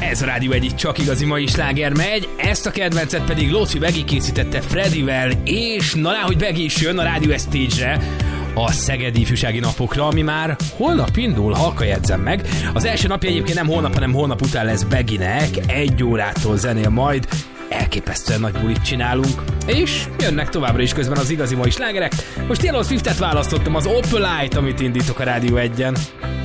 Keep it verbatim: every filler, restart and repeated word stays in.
Ez a Rádió egy csak igazi mai sláger megy, ezt a kedvencet pedig Lóci Begi készítette Fredivel, és na lá, hogy Begi is jön a Rádió egy Stage-re, a Szegedi Ifjúsági Napokra, ami már holnap indul, halka jegyzem meg. Az első napja egyébként nem holnap, hanem holnap után lesz Beginek, egy órától zenél majd, elképesztően nagy bulit csinálunk, és jönnek továbbra is közben az igazi mai slágerek. Most Yellow Swiftet választottam, az Opalite, amit indítok a Rádió egyen.